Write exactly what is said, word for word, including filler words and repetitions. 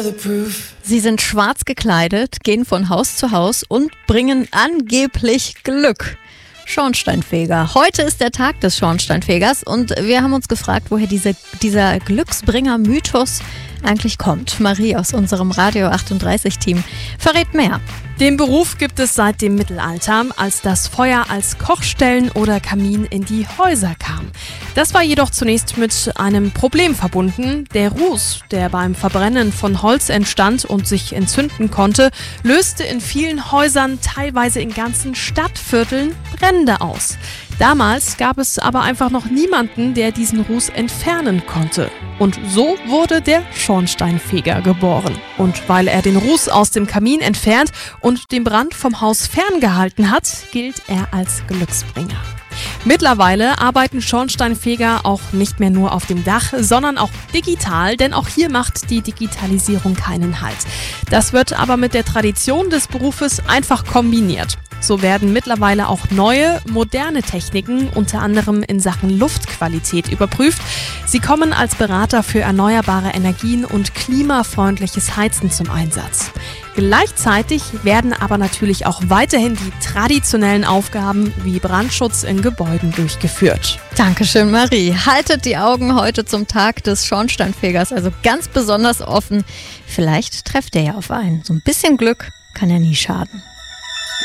Sie sind schwarz gekleidet, gehen von Haus zu Haus und bringen angeblich Glück. Schornsteinfeger. Heute ist der Tag des Schornsteinfegers und wir haben uns gefragt, woher diese, dieser Glücksbringer-Mythos eigentlich kommt. Marie aus unserem Radio achtunddreißig-Team verrät mehr. Den Beruf gibt es seit dem Mittelalter, als das Feuer als Kochstellen oder Kamin in die Häuser kam. Das war jedoch zunächst mit einem Problem verbunden. Der Ruß, der beim Verbrennen von Holz entstand und sich entzünden konnte, löste in vielen Häusern, teilweise in ganzen Stadtvierteln, Brände aus. Damals gab es aber einfach noch niemanden, der diesen Ruß entfernen konnte. Und so wurde der Schornsteinfeger geboren. Und weil er den Ruß aus dem Kamin entfernt und den Brand vom Haus ferngehalten hat, gilt er als Glücksbringer. Mittlerweile arbeiten Schornsteinfeger auch nicht mehr nur auf dem Dach, sondern auch digital, denn auch hier macht die Digitalisierung keinen Halt. Das wird aber mit der Tradition des Berufes einfach kombiniert. So werden mittlerweile auch neue, moderne Techniken, unter anderem in Sachen Luftqualität, überprüft. Sie kommen als Berater für erneuerbare Energien und klimafreundliches Heizen zum Einsatz. Gleichzeitig werden aber natürlich auch weiterhin die traditionellen Aufgaben wie Brandschutz in Gebäuden durchgeführt. Dankeschön, Marie. Haltet die Augen heute zum Tag des Schornsteinfegers also ganz besonders offen. Vielleicht trefft ihr ja auf einen. So ein bisschen Glück kann ja nie schaden.